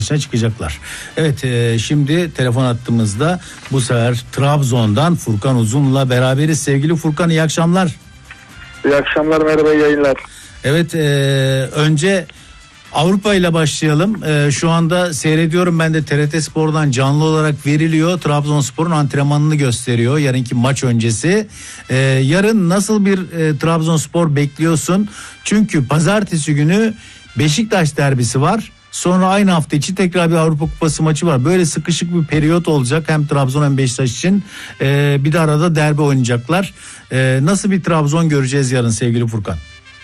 çıkacaklar. Evet, şimdi telefon attığımızda bu sefer Trabzon'dan Furkan Uzun'la beraberiz. Sevgili Furkan, iyi akşamlar. İyi akşamlar, merhaba, yayınlar. Evet, önce Avrupa ile başlayalım. Şu anda seyrediyorum ben de, TRT Spor'dan canlı olarak veriliyor. Trabzonspor'un antrenmanını gösteriyor yarınki maç öncesi. Yarın nasıl bir Trabzonspor bekliyorsun? Çünkü pazartesi günü Beşiktaş derbisi var. Sonra aynı hafta içi tekrar bir Avrupa Kupası maçı var. Böyle sıkışık bir periyot olacak hem Trabzon hem Beşiktaş için. Bir de arada derbi oynayacaklar. Nasıl bir Trabzon göreceğiz yarın sevgili Furkan?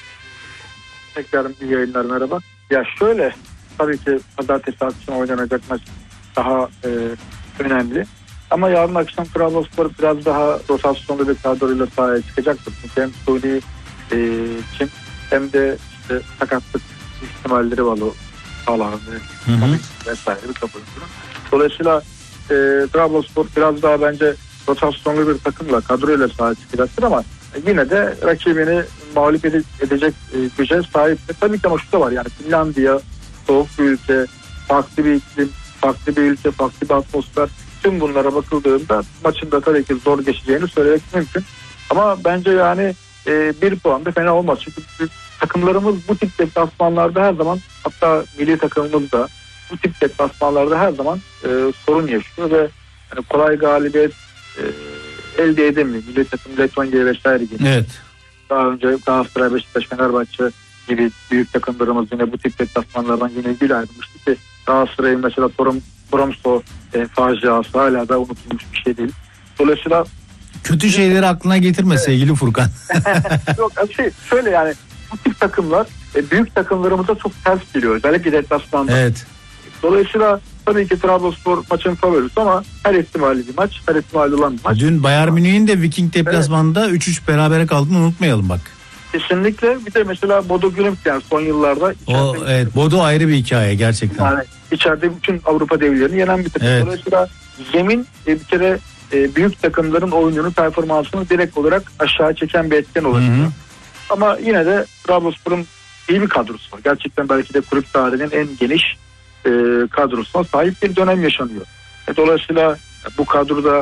Tekrar iyi yayınlar, merhaba. Ya şöyle, tabii ki pazartesi akşam oynanacak maç daha önemli. Ama yarın akşam Trabzonspor biraz daha rotasyonlu bir kadroyla sahaya çıkacaktır. Çünkü hem Suni için hem de işte sakatlık ihtimalleri var o sağlarında vesaire bir kapı. Dolayısıyla Trabzonspor biraz daha bence rotasyonlu bir takımla, kadroyla sahaya çıkacaktır ama yine de rakibini mağlup edecek güce sahip. Tabii ki ama şu da var, yani Finlandiya soğuk bir ülke, farklı bir iklim, farklı bir ülke, farklı bir atmosfer. Tüm bunlara bakıldığında maçın da tabii ki zor geçeceğini söylemek mümkün. Ama bence yani bir puan da fena olmaz. Çünkü takımlarımız bu tip deplasmanlarda her zaman, hatta milli takımımız da bu tip deplasmanlarda her zaman sorun yaşıyor ve yani kolay galibiyet elde edemiyor. Milli takım Letonya vesaire gibi. Evet. Daha önce Galatasaray, Beşiktaş, Fenerbahçe gibi büyük takımlarımız yine bu tip deplasmanlardan yine ilgiyle ayrılmıştı ki Galatasaray'ın mesela Tromsø faciası hala da unutulmuş bir şey değil. Dolayısıyla kötü şeyleri aklına getirme sevgili Furkan. Yok, şöyle yani bu tip takımlar büyük takımlarımıza çok ters geliyor. Özellikle deplasmanda. Evet. Dolayısıyla tabii ki Trabzonspor maçın favorisi ama her ihtimali bir maç, her ihtimali olan bir maç. Dün Bayern Münih'in de Viking deplasmanında 3-3 berabere kaldığını unutmayalım bak. Kesinlikle. Bir de mesela Bodo Glimt, yani son yıllarda. Evet, Bodo ayrı bir hikaye gerçekten. Yani içeride bütün Avrupa devlerini yenen bir takım. Evet. Dolayısıyla zemin bir kere büyük takımların oyununu, performansını direkt olarak aşağı çeken bir etken olabiliyor. Ama yine de Trabzonspor'un iyi bir kadrosu var. Gerçekten belki de kulüp tarihinin en geniş kadrosuna sahip bir dönem yaşanıyor. Dolayısıyla bu kadroda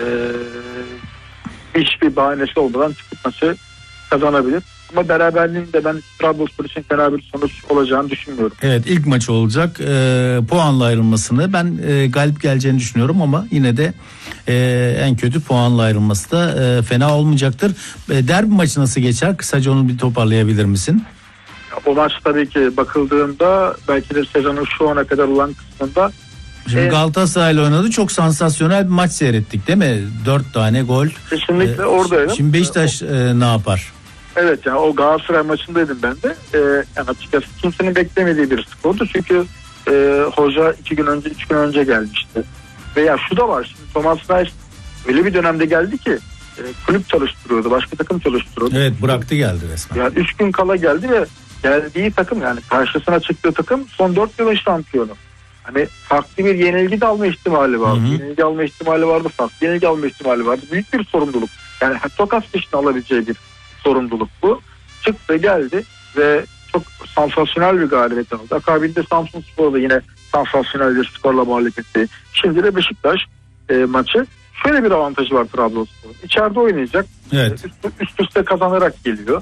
hiçbir bahanesi olmadan çıkıp maçı kazanabilir. Ama beraberliğin de ben Trabzonspor için fena bir sonuç olacağını düşünmüyorum. Evet, ilk maç olacak. Puanla ayrılmasını ben galip geleceğini düşünüyorum ama yine de en kötü puanla ayrılması da fena olmayacaktır. Derbi maçı nasıl geçer? Kısaca onu bir toparlayabilir misin? O maç tabii ki bakıldığında belki de sezonun şu ana kadar olan kısmında. Şimdi Galatasaray'la oynadı. Çok sansasyonel bir maç seyrettik değil mi? 4 tane gol. Kesinlikle oradaydım. Şimdi Beşiktaş ne yapar? Evet, yani o Galatasaray maçındaydım ben de. Yani açıkçası kimsenin beklemediği bir skordu. Çünkü hoca 3 gün önce gelmişti. Veya şu da var. Şimdi Thomas Reis öyle bir dönemde geldi ki kulüp çalıştırıyordu. Başka takım çalıştırıyordu. Evet, bıraktı geldi resmen. Yani 3 gün kala geldi ve geldiği takım, yani karşısına çıktığı takım son 4 yılın şampiyonu. Hani farklı bir yenilgi de alma ihtimali vardı. Yenilgi alma ihtimali vardı. Farklı yenilgi alma ihtimali vardı. Büyük bir sorumluluk. Yani Tokas dışında alabileceği bir sorumluluk bu. Çıktı geldi ve çok sansasyonel bir galibiyet aldı. Akabinde Samsunspor'da yine sansasyonel bir skorla mağlup etti. Şimdi de Beşiktaş maçı. Şöyle bir avantajı var Trabzonspor'un. İçeride oynayacak. Evet. Üst üste kazanarak geliyor.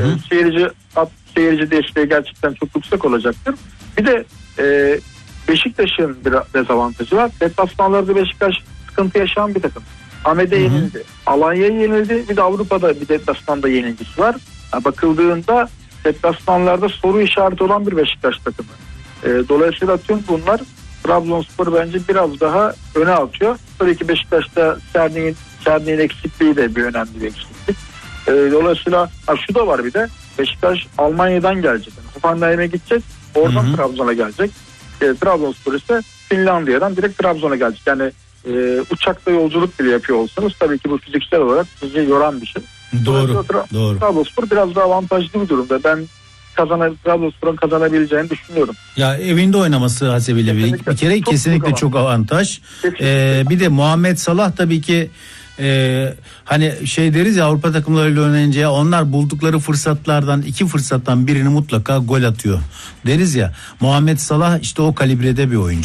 Seyirci desteği gerçekten çok yüksek olacaktır. Bir de Beşiktaş'ın bir dezavantajı var. Deplasmanlarda Beşiktaş sıkıntı yaşayan bir takım. Ahmet'e yenildi. Alanya'ya yenildi. Bir de Avrupa'da bir deplasmanda yenilgisi var. Bakıldığında deplasmanlarda soru işareti olan bir Beşiktaş takımı. Dolayısıyla tüm bunlar Trabzonspor bence biraz daha öne atıyor. Tabii ki Beşiktaş'ta Serni'nin eksikliği de bir önemli bir eksiklik. Dolayısıyla şu da var, bir de Beşiktaş Almanya'dan gelecek. Yani Hoffenheim'e gidecek. Oradan Trabzon'a gelecek. Trabzonspor ise Finlandiya'dan direkt Trabzon'a gelecek. Yani uçakla yolculuk bile yapıyor olsanız tabii ki bu fiziksel olarak sizi yoran bir şey. Doğru. Trabzonspor biraz daha avantajlı bir durumda. Ben Trabzonspor'un kazanabileceğini düşünüyorum. Ya evinde oynaması hasebiyle bir kere kesinlikle çok avantaj. Bir de Muhammed Salah tabii ki hani şey deriz ya, Avrupa takımlarıyla oynayınca ya onlar buldukları fırsatlardan 2 fırsattan birini mutlaka gol atıyor deriz ya. Muhammed Salah işte o kalibrede bir oyuncu.